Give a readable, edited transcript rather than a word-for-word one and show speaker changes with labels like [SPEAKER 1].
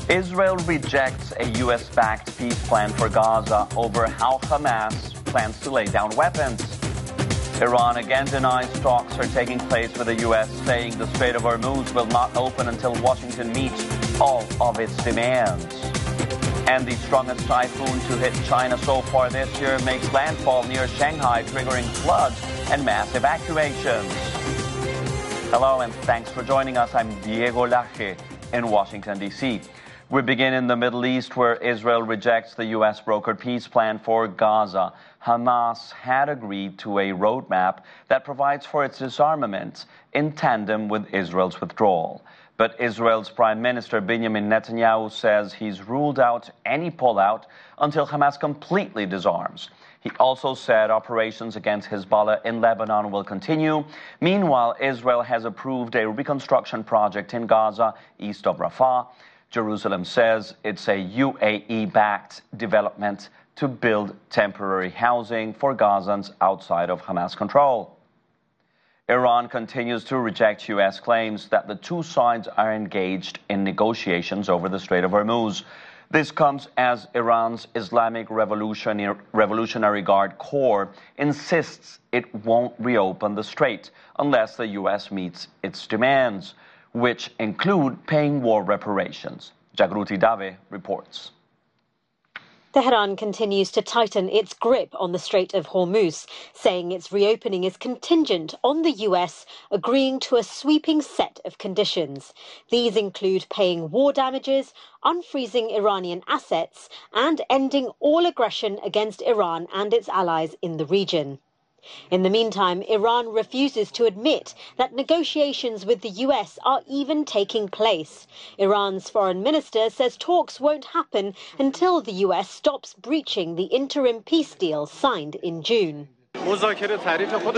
[SPEAKER 1] Israel rejects a U.S.-backed peace plan for Gaza over how Hamas plans to lay down weapons. Iran again denies talks are taking place with the U.S., saying the Strait of Hormuz will not open until Washington meets all of its demands. And the strongest typhoon to hit China so far this year makes landfall near Shanghai, triggering floods and mass evacuations. Hello and thanks for joining us. I'm Diego Laje in Washington, D.C. We begin in the Middle East, where Israel rejects the U.S.-brokered peace plan for Gaza. Hamas had agreed to a roadmap that provides for its disarmament in tandem with Israel's withdrawal. But Israel's Prime Minister Benjamin Netanyahu says he's ruled out any pullout until Hamas completely disarms. He also said operations against Hezbollah in Lebanon will continue. Meanwhile, Israel has approved a reconstruction project in Gaza, east of Rafah. Jerusalem says it's a UAE-backed development to build temporary housing for Gazans outside of Hamas control. Iran continues to reject U.S. claims that the two sides are engaged in negotiations over the Strait of Hormuz. This comes as Iran's Islamic Revolutionary Guard Corps insists it won't reopen the strait unless the U.S. meets its demands, which include paying war reparations. Jagruti Dave reports.
[SPEAKER 2] Tehran continues to tighten its grip on the Strait of Hormuz, saying its reopening is contingent on the US agreeing to a sweeping set of conditions. These include paying war damages, unfreezing Iranian assets, and ending all aggression against Iran and its allies in the region. In the meantime, Iran refuses to admit that negotiations with the US are even taking place. Iran's foreign minister says talks won't happen until the US stops breaching the interim peace deal signed in June.